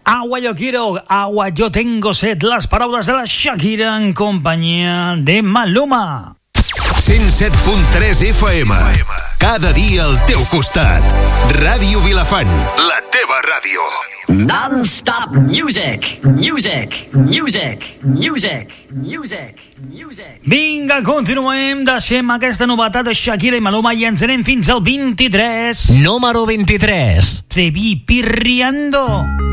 Agua yo quiero, agua yo tengo sed. Les paraules de la Shakira en companyia de Maluma. 107.3 FM. Cada dia al teu costat. Ràdio Vilafant, la teva ràdio. Non-stop music, music, music, music, music, music. Vinga, continuem, deixem aquesta novetat de Shakira i Maluma i ens anem fins al 23. Número 23. Te vi pirriando.